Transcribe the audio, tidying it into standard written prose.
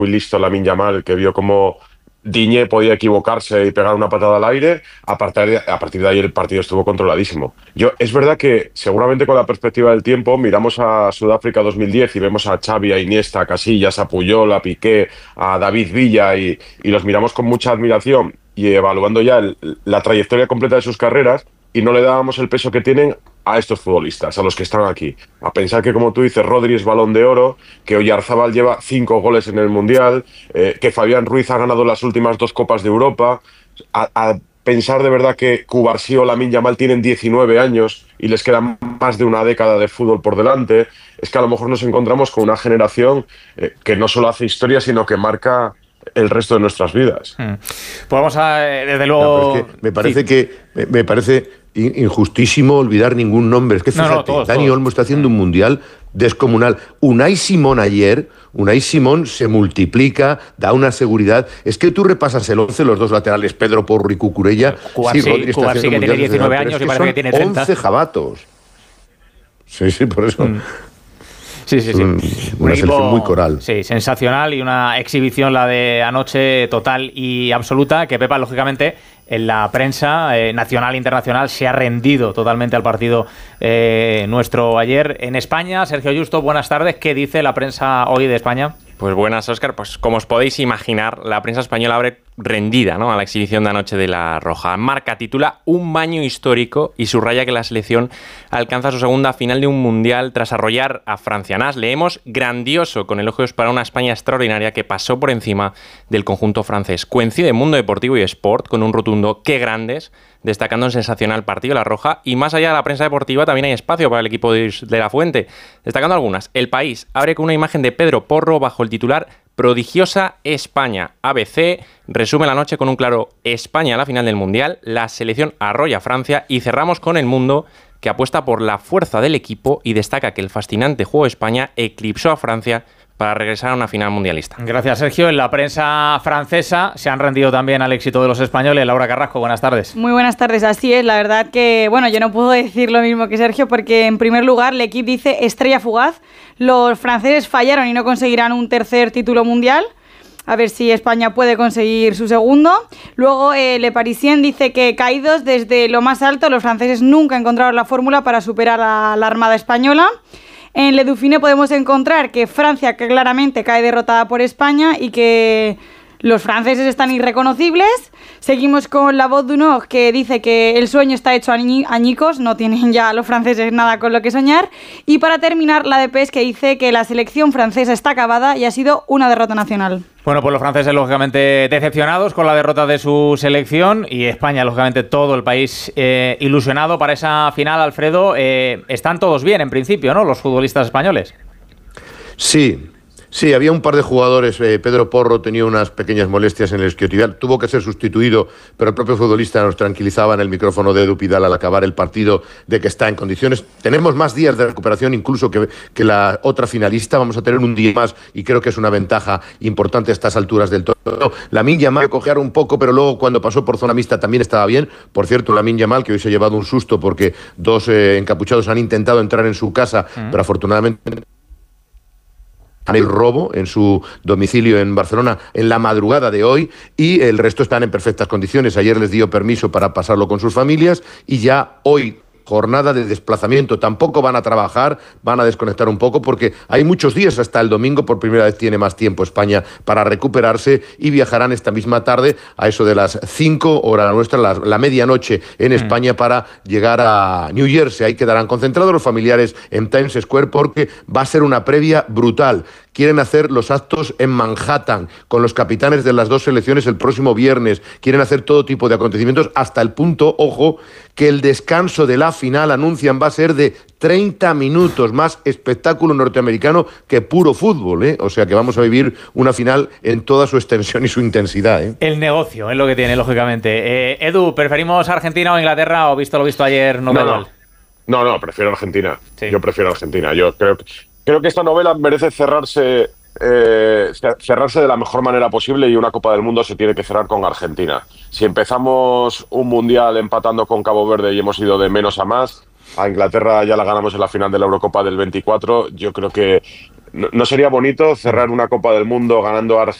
muy listo Lamine Yamal, que vio cómo Diñé podía equivocarse y pegar una patada al aire. A partir de ahí el partido estuvo controladísimo. Es verdad que seguramente con la perspectiva del tiempo miramos a Sudáfrica 2010 y vemos a Xavi, a Iniesta, a Casillas, a Puyol, a Piqué, a David Villa y los miramos con mucha admiración y evaluando ya la trayectoria completa de sus carreras, y no le dábamos el peso que tienen a estos futbolistas, a los que están aquí. A pensar que, como tú dices, Rodri es Balón de Oro, que Oyarzabal lleva 5 goles en el Mundial, que Fabián Ruiz ha ganado las últimas 2 Copas de Europa, a pensar de verdad que Cubarsí o Lamine Yamal tienen 19 años y les queda más de una década de fútbol por delante. Es que a lo mejor nos encontramos con una generación que no solo hace historia, sino que marca el resto de nuestras vidas. Pues vamos a, desde luego... No, es que me parece injustísimo olvidar ningún nombre. Es que fíjate, Dani Olmo está haciendo un mundial descomunal. Unai Simón ayer, Unai Simón se multiplica, da una seguridad. Es que tú repasas el 11, los dos laterales, Pedro Porro y Cucurella. Cubarsí que tiene 19 años y parece que tiene 30. 11 jabatos. Sí, por eso... Sí. Una selección muy coral. Sí, sensacional, y una exhibición la de anoche total y absoluta, que Pepa, lógicamente, en la prensa nacional e internacional se ha rendido totalmente al partido nuestro ayer en España. Sergio Justo, buenas tardes. ¿Qué dice la prensa hoy de España? Pues buenas, Óscar. Pues como os podéis imaginar, la prensa española abre rendida, ¿no?, a la exhibición de anoche de la Roja. Marca titula "Un baño histórico" y subraya que la selección alcanza su segunda final de un mundial tras arrollar a Francia. Nas, leemos "grandioso", con elogios para una España extraordinaria que pasó por encima del conjunto francés. Coincide Mundo Deportivo y Sport con un rotundo "qué grandes", destacando un sensacional partido la Roja, y más allá de la prensa deportiva también hay espacio para el equipo de La Fuente, destacando algunas. El País abre con una imagen de Pedro Porro bajo el titular "Prodigiosa España". ABC resume la noche con un claro "España a la final del Mundial", la selección arrolla a Francia, y cerramos con El Mundo, que apuesta por la fuerza del equipo y destaca que el fascinante juego de España eclipsó a Francia para regresar a una final mundialista. Gracias, Sergio. En la prensa francesa se han rendido también al éxito de los españoles. Laura Carrasco, buenas tardes. Muy buenas tardes, así es. La verdad que, bueno, yo no puedo decir lo mismo que Sergio, porque en primer lugar el equipo dice estrella fugaz. Los franceses fallaron y no conseguirán un tercer título mundial. A ver si España puede conseguir su segundo. Luego Le Parisien dice que, caídos desde lo más alto, los franceses nunca encontraron la fórmula para superar a la Armada española. En Le Dauphiné podemos encontrar que Francia claramente cae derrotada por España y que los franceses están irreconocibles. Seguimos con La Voz du Nord, que dice que el sueño está hecho añicos, no tienen ya los franceses nada con lo que soñar. Y para terminar, la DPS, que dice que la selección francesa está acabada y ha sido una derrota nacional. Bueno, pues los franceses lógicamente decepcionados con la derrota de su selección, y España, lógicamente todo el país ilusionado para esa final. Alfredo, están todos bien en principio, ¿no?, los futbolistas españoles. Sí, había un par de jugadores. Pedro Porro tenía unas pequeñas molestias en el isquiotibial, tuvo que ser sustituido, pero el propio futbolista nos tranquilizaba en el micrófono de Edu Pidal al acabar el partido de que está en condiciones. Tenemos más días de recuperación incluso que la otra finalista. Vamos a tener un día más y creo que es una ventaja importante a estas alturas del torneo. Lamine Yamal cojear un poco, pero luego cuando pasó por zona mixta también estaba bien. Por cierto, Lamine Yamal, que hoy se ha llevado un susto porque dos encapuchados han intentado entrar en su casa, pero afortunadamente hay robo en su domicilio en Barcelona en la madrugada de hoy, y el resto están en perfectas condiciones. Ayer les dio permiso para pasarlo con sus familias y ya hoy jornada de desplazamiento. Tampoco van a trabajar, van a desconectar un poco porque hay muchos días hasta el domingo. Por primera vez tiene más tiempo España para recuperarse y viajarán esta misma tarde a eso de las 5 hora nuestra, la medianoche en España, para llegar a New Jersey. Ahí quedarán concentrados los familiares en Times Square porque va a ser una previa brutal. Quieren hacer los actos en Manhattan con los capitanes de las dos selecciones el próximo viernes. Quieren hacer todo tipo de acontecimientos hasta el punto, ojo, que el descanso de la final, anuncian, va a ser de 30 minutos, más espectáculo norteamericano que puro fútbol, ¿eh? O sea que vamos a vivir una final en toda su extensión y su intensidad, ¿eh? El negocio es lo que tiene, lógicamente. Edu, ¿preferimos Argentina o Inglaterra, o visto lo visto ayer no? No, prefiero Argentina. Sí. Yo prefiero Argentina. Yo creo que esta novela merece cerrarse de la mejor manera posible, y una Copa del Mundo se tiene que cerrar con Argentina. Si empezamos un mundial empatando con Cabo Verde y hemos ido de menos a más, a Inglaterra ya la ganamos en la final de la Eurocopa del 24, yo creo que ¿No sería bonito cerrar una Copa del Mundo ganando a